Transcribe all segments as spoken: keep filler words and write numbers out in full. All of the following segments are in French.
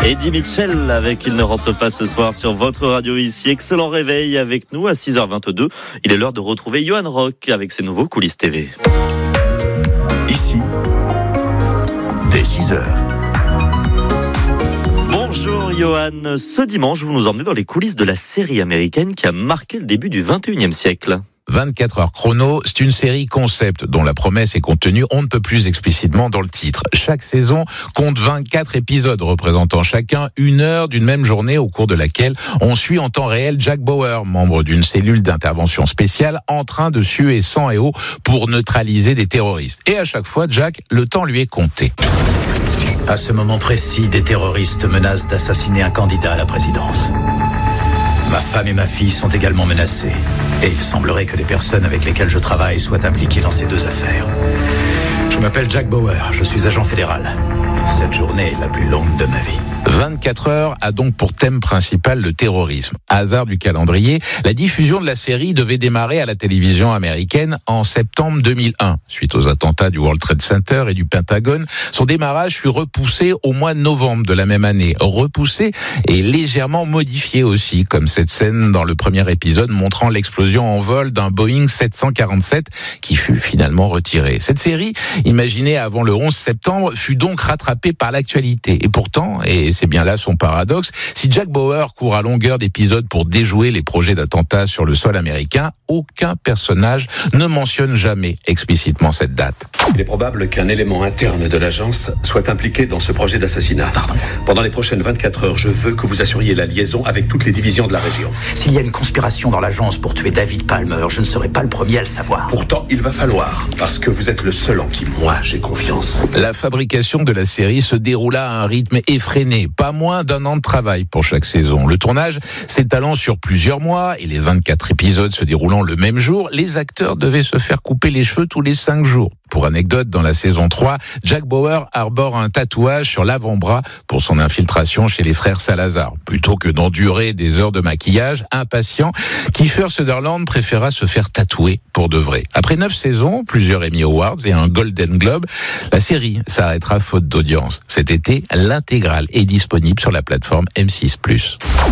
Eddie Mitchell avec Il ne rentre pas ce soir sur votre radio ici. Excellent réveil avec nous à six heures vingt-deux. Il est l'heure de retrouver Johan Rock avec ses nouveaux coulisses T V. Ici, dès six heures. Bonjour Johan. Ce dimanche, vous nous emmenez dans les coulisses de la série américaine qui a marqué le début du vingt et unième siècle. vingt-quatre heures chrono, c'est une série concept dont la promesse est contenue on ne peut plus explicitement dans le titre. Chaque saison compte vingt-quatre épisodes représentant chacun une heure d'une même journée au cours de laquelle on suit en temps réel Jack Bauer, membre d'une cellule d'intervention spéciale en train de suer sang et eau pour neutraliser des terroristes. Et à chaque fois, Jack, le temps lui est compté. À ce moment précis, des terroristes menacent d'assassiner un candidat à la présidence. Ma femme et ma fille sont également menacées. Et il semblerait que les personnes avec lesquelles je travaille soient impliquées dans ces deux affaires. Je m'appelle Jack Bauer, je suis agent fédéral. Cette journée est la plus longue de ma vie. vingt-quatre heures a donc pour thème principal le terrorisme. Hasard du calendrier, la diffusion de la série devait démarrer à la télévision américaine en septembre deux mille un. Suite aux attentats du World Trade Center et du Pentagone, son démarrage fut repoussé au mois de novembre de la même année. Repoussé et légèrement modifié aussi, comme cette scène dans le premier épisode montrant l'explosion en vol d'un Boeing sept cent quarante-sept qui fut finalement retiré. Cette série, imaginée avant le onze septembre, fut donc rattrapée par l'actualité. Et pourtant, et c'est bien là son paradoxe, si Jack Bauer court à longueur d'épisodes pour déjouer les projets d'attentats sur le sol américain, aucun personnage ne mentionne jamais explicitement cette date. Il est probable qu'un élément interne de l'agence soit impliqué dans ce projet d'assassinat. Pardon. Pendant les prochaines vingt-quatre heures, je veux que vous assuriez la liaison avec toutes les divisions de la région. S'il y a une conspiration dans l'agence pour tuer David Palmer, je ne serai pas le premier à le savoir. Pourtant, il va falloir, parce que vous êtes le seul en qui moi j'ai confiance. La fabrication de la série se déroula à un rythme effréné, pas moins d'un an de travail pour chaque saison. Le tournage s'étalant sur plusieurs mois et les vingt-quatre épisodes se déroulant le même jour, les acteurs devaient se faire couper les cheveux tous les cinq jours. Pour anecdote, dans la saison trois, Jack Bauer arbore un tatouage sur l'avant-bras pour son infiltration chez les frères Salazar. Plutôt que d'endurer des heures de maquillage, impatient, Kiefer Sutherland préféra se faire tatouer pour de vrai. Après neuf saisons, plusieurs Emmy Awards et un Golden Globe, la série s'arrêtera faute d'audience. Cet été, l'intégrale est disponible sur la plateforme M six plus.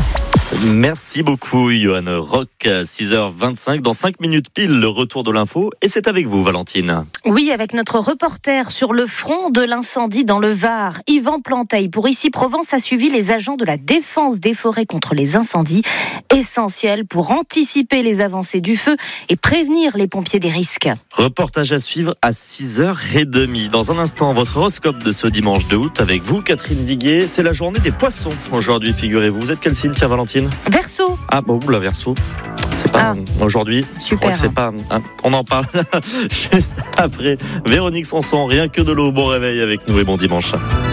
Merci beaucoup Johan Rock, six heures vingt-cinq. Dans cinq minutes pile, le retour de l'info. Et c'est avec vous Valentine. Oui, avec notre reporter sur le front de l'incendie dans le Var, Yvan Planteil, pour Ici Provence, a suivi les agents de la défense des forêts contre les incendies, essentiels pour anticiper les avancées du feu et prévenir les pompiers des risques. Reportage à suivre à six heures trente. Dans un instant, votre horoscope de ce dimanche deux août avec vous, Catherine Viguier. C'est la journée des poissons aujourd'hui, figurez-vous. Vous êtes quel signe, tiens Valentine? Verseau. Ah bon, la Verseau. C'est pas ah. aujourd'hui. Super. Je crois que c'est pas. Hein, on en parle juste après. Véronique Sanson, rien que de l'eau. Bon réveil avec nous et bon dimanche.